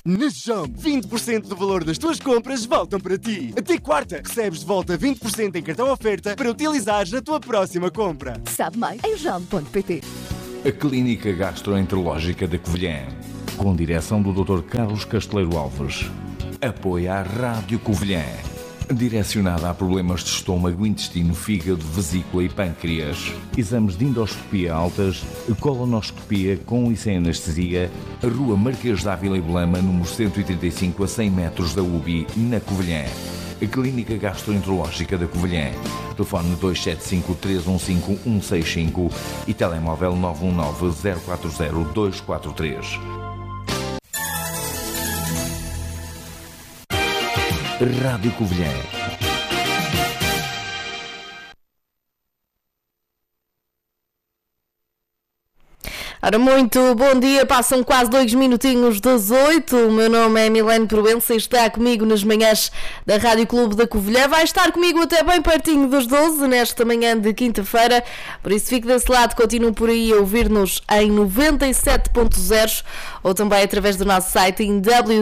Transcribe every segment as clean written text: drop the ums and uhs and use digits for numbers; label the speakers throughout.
Speaker 1: Na Jump, 20% do valor das tuas compras voltam para ti. Até quarta, recebes de volta 20% em cartão oferta para utilizares na tua próxima compra.
Speaker 2: Sabe mais em jump.pt.
Speaker 3: A Clínica Gastroenterológica da Covilhã, com direção do Dr. Carlos Casteleiro Alves. Apoia a Rádio Covilhã. Direcionada a problemas de estômago, intestino, fígado, vesícula e pâncreas. Exames de endoscopia altas, colonoscopia com e sem anestesia. Rua Marquês de Ávila e Belema, número 135, a 100 metros da UBI, na Covilhã. A Clínica Gastroenterológica da Covilhã. Telefone 275-315-165 e telemóvel 919-040-243. Rádio Covilhã.
Speaker 4: Ora, muito bom dia, passam quase 2 minutinhos das 8. O meu nome é Milene Proença e está comigo nas manhãs da Rádio Clube da Covilhã. Vai estar comigo até bem pertinho dos 12 nesta manhã de quinta-feira, por isso fique desse lado, continue por aí a ouvir-nos em 97.0 ou também através do nosso site em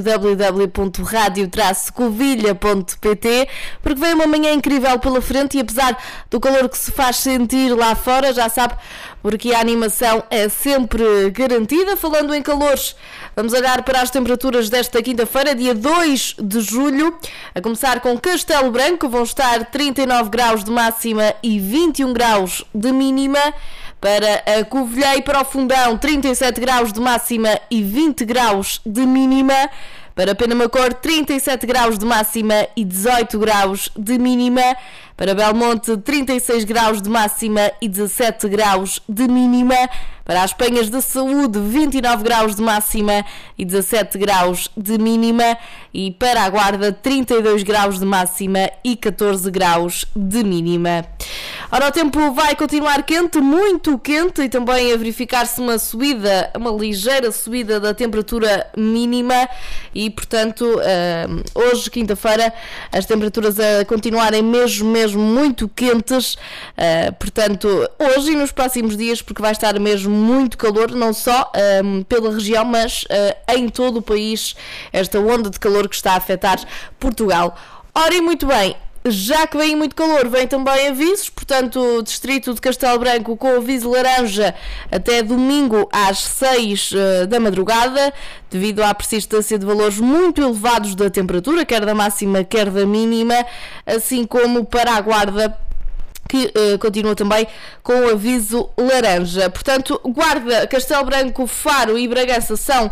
Speaker 4: www.radio-covilha.pt, porque vem uma manhã incrível pela frente e apesar do calor que se faz sentir lá fora, já sabe, porque a animação é sempre garantida. Falando em calores, vamos olhar para as temperaturas desta quinta-feira, dia 2 de julho, a começar com Castelo Branco, vão estar 39 graus de máxima e 21 graus de mínima. Para a Covilhã e para o Fundão, 37 graus de máxima e 20 graus de mínima. Para Penamacor, 37 graus de máxima e 18 graus de mínima. Para Belmonte, 36 graus de máxima e 17 graus de mínima. Para as Penhas de Saúde, 29 graus de máxima e 17 graus de mínima. E para a Guarda, 32 graus de máxima e 14 graus de mínima. Ora, o tempo vai continuar quente, muito quente, e também a verificar-se uma subida, uma ligeira subida da temperatura mínima e, portanto, hoje, quinta-feira, as temperaturas a continuarem mesmo muito quentes, portanto, hoje e nos próximos dias, porque vai estar mesmo muito calor, não só pela região, mas em todo o país, esta onda de calor que está a afetar Portugal. Ora, e muito bem, já que vem muito calor, vem também avisos, portanto, o distrito de Castelo Branco com aviso laranja até domingo às 6 da madrugada, devido à persistência de valores muito elevados da temperatura, quer da máxima, quer da mínima, assim como para a Guarda, que continua também com o aviso laranja. Portanto, Guarda, Castelo Branco, Faro e Bragança são,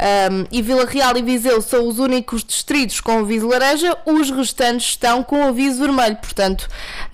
Speaker 4: e Vila Real e Viseu são os únicos distritos com aviso laranja, os restantes estão com aviso vermelho. Portanto,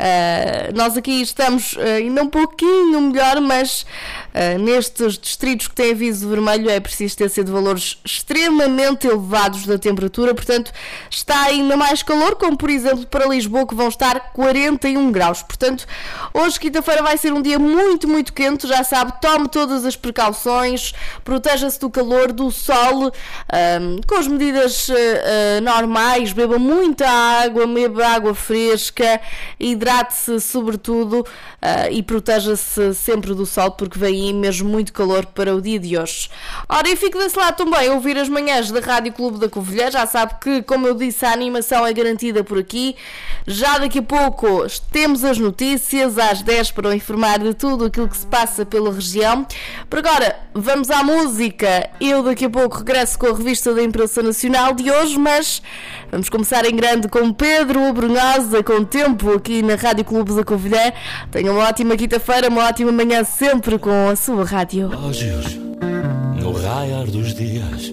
Speaker 4: nós aqui estamos ainda um pouquinho melhor, mas nestes distritos que têm aviso vermelho é a persistência de valores extremamente elevados da temperatura, portanto, está ainda mais calor, como por exemplo para Lisboa, que vão estar 41 graus. Portanto, hoje, quinta-feira, vai ser um dia muito quente, já sabe, tome todas as precauções, proteja-se do calor, do sol, com as medidas normais, beba muita água, beba água fresca, hidrate-se sobretudo e proteja-se sempre do sol, porque vem aí mesmo muito calor para o dia de hoje. Ora, e fico desse lado também a ouvir as manhãs da Rádio Clube da Covilhã, já sabe que, como eu disse, a animação é garantida por aqui. Já daqui a pouco temos as notícias às 10 para informar de tudo aquilo que se passa pela região. Por agora, vamos à música. Eu daqui a pouco regresso com a revista da Imprensa Nacional de hoje, mas vamos começar em grande com Pedro Brunhosa, com Tempo, aqui na Rádio Clube da Covilhã. Tenham uma ótima quinta-feira, uma ótima manhã sempre com a sua rádio.
Speaker 5: Relógios no raiar dos dias,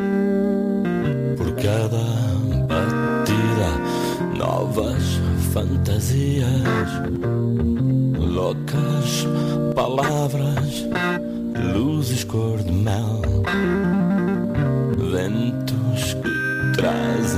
Speaker 5: por cada batida novas fantasias, loucas palavras, luzes cor de mel, ventos que trazem